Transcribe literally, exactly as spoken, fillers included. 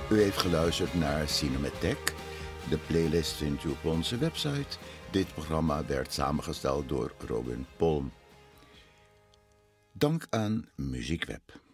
U heeft geluisterd naar Cinematheek. De playlist vindt u op onze website. Dit programma werd samengesteld door Robin Polm. Dank aan Muziekweb.